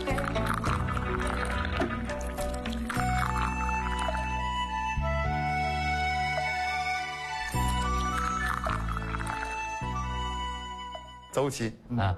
走起啊。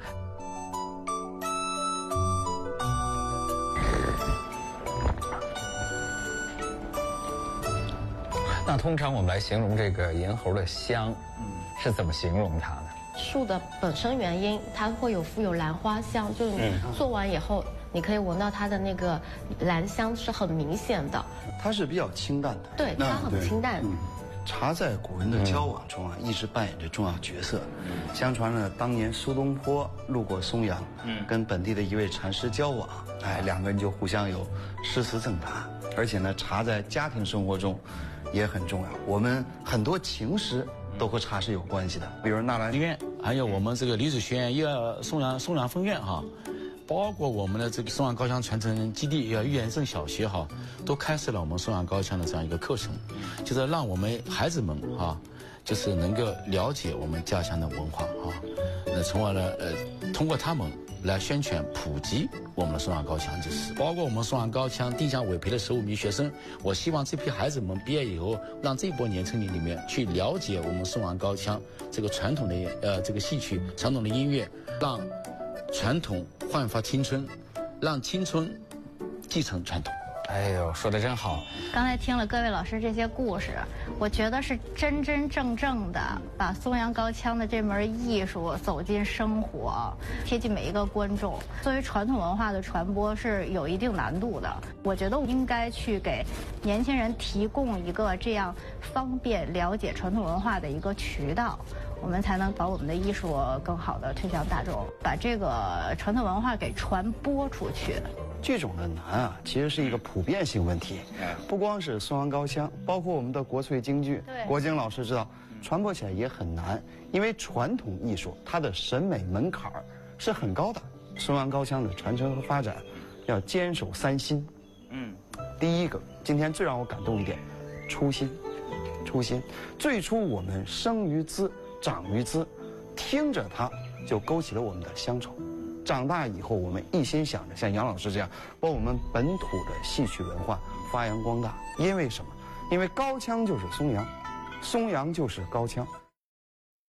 那通常我们来形容这个银猴的香，是怎么形容它的？ 树的本身原因，它会有富有兰花香，就是你做完以后，你可以闻到它的那个兰香是很明显的。 它是比较清淡的， 对，它很清淡。 茶在古人的交往中啊，一直扮演着重要角色。相传呢，当年苏东坡路过松阳，跟本地的一位禅师交往，两个人就互相有诗词赠答。而且呢，茶在家庭生活中也很重要。我们很多情诗都和茶是有关系的，比如纳兰院，还有我们这个丽水学院松阳分院哈。包括我们的这个松阳高腔传承基地玉岩镇小学哈，都开设了我们松阳高腔的这样一个课程，就是让我们孩子们啊，就是能够了解我们家乡的文化啊，从而呢通过他们来宣传普及我们的松阳高腔知识。包括我们松阳高腔定向委培的15名学生，我希望这批孩子们毕业以后，让这波年轻人里面去了解我们松阳高腔这个传统的这个戏曲传统的音乐，让传统焕发青春，让青春继承传统。 哎呦，说得真好！ 刚才听了各位老师这些故事，我觉得是真真正正的把松阳高腔的这门艺术走进生活，贴近每一个观众。作为传统文化的传播是有一定难度的，我觉得应该去给年轻人提供一个这样方便了解传统文化的一个渠道，我们才能把我们的艺术更好的推向大众，把这个传统文化给传播出去。 这种的难啊，其实是一个普遍性问题，不光是松阳高腔，包括我们的国粹京剧，国京老师知道，传播起来也很难，因为传统艺术它的审美门槛是很高的。松阳高腔的传承和发展，要坚守3心。第一个，今天最让我感动一点，初心。初心，最初我们生于兹，长于兹，听着它就勾起了我们的乡愁。长大以后，我们一心想着像杨老师这样，把我们本土的戏曲文化发扬光大。因为什么？因为高腔就是松阳，松阳就是高腔。